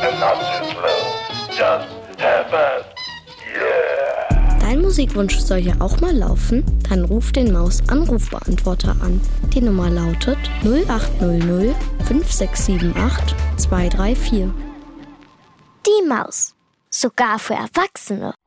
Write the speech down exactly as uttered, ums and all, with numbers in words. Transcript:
and not too slow. Just have fun. Yeah. Dein Musikwunsch soll ja auch mal laufen? Dann ruf den Maus-Anrufbeantworter an. Die Nummer lautet null acht null null fünf sechs sieben acht zwei drei vier. Die Maus. Sogar für Erwachsene.